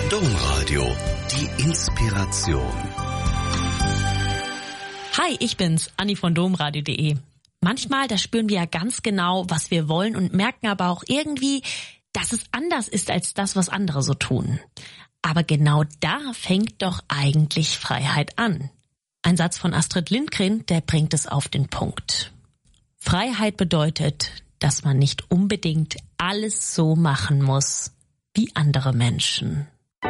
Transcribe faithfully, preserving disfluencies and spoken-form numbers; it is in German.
Domradio, die Inspiration. Hi, ich bin's, Anni von domradio punkt de. Manchmal, da spüren wir ja ganz genau, was wir wollen und merken aber auch irgendwie, dass es anders ist als das, was andere so tun. Aber genau da fängt doch eigentlich Freiheit an. Ein Satz von Astrid Lindgren, der bringt es auf den Punkt. Freiheit bedeutet, dass man nicht unbedingt alles so machen muss wie andere Menschen.